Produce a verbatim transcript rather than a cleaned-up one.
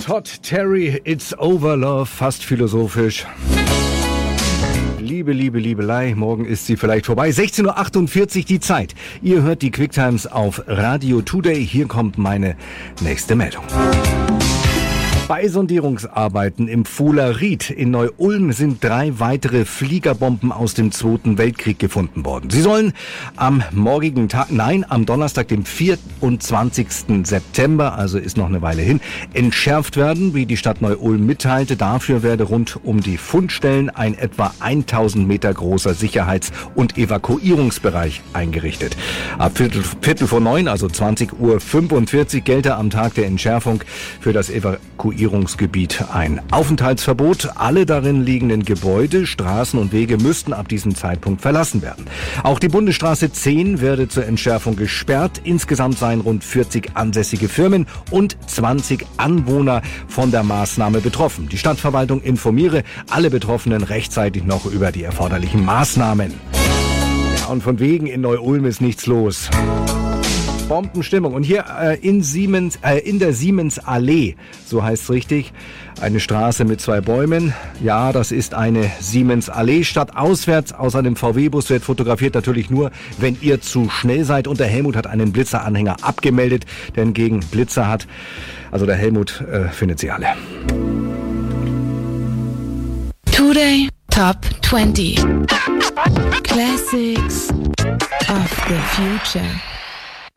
Todd Terry, It's Over Love, fast philosophisch. Liebe, Liebe, Liebelei, morgen ist sie vielleicht vorbei. sechzehn Uhr achtundvierzig die Zeit. Ihr hört die Quicktimes auf Radio Today. Hier kommt meine nächste Meldung. Bei Sondierungsarbeiten im Fuhler Ried in Neu-Ulm sind drei weitere Fliegerbomben aus dem Zweiten Weltkrieg gefunden worden. Sie sollen am morgigen Tag, nein, am Donnerstag, dem vierundzwanzigsten September, also ist noch eine Weile hin, entschärft werden, wie die Stadt Neu-Ulm mitteilte. Dafür werde rund um die Fundstellen ein etwa tausend Meter großer Sicherheits- und Evakuierungsbereich eingerichtet. Ab Viertel, Viertel vor neun, also zwanzig Uhr fünfundvierzig, gelte am Tag der Entschärfung für das Evakuierungsgebiet ein Aufenthaltsverbot. Alle darin liegenden Gebäude, Straßen und Wege müssten ab diesem Zeitpunkt verlassen werden. Auch die Bundesstraße zehn werde zur Entschärfung gesperrt. Insgesamt seien rund vierzig ansässige Firmen und zwanzig Anwohner von der Maßnahme betroffen. Die Stadtverwaltung informiere alle Betroffenen rechtzeitig noch über die erforderlichen Maßnahmen. Ja, und von wegen in Neu-Ulm ist nichts los. Bombenstimmung. Und hier äh, in Siemens, äh, in der Siemens-Allee, so heißt es richtig, eine Straße mit zwei Bäumen. Ja, das ist eine Siemens-Allee. Statt auswärts aus einem V W-Bus wird fotografiert, natürlich nur, wenn ihr zu schnell seid. Und der Helmut hat einen Blitzer-Anhänger abgemeldet, denn gegen Blitzer hat, also der Helmut äh, findet sie alle. Today Top zwanzig Classics of the Future.